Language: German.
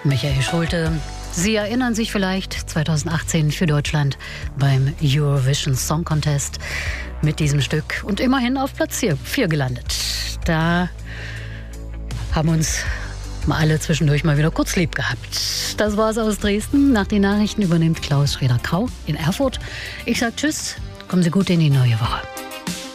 Michael Schulte. Sie erinnern sich vielleicht 2018 für Deutschland beim Eurovision Song Contest mit diesem Stück und immerhin auf Platz 4 gelandet. Da haben uns mal alle zwischendurch mal wieder kurz lieb gehabt. Das war's aus Dresden. Nach den Nachrichten übernimmt Klaus Schreder-Krau in Erfurt. Ich sag Tschüss, kommen Sie gut in die neue Woche.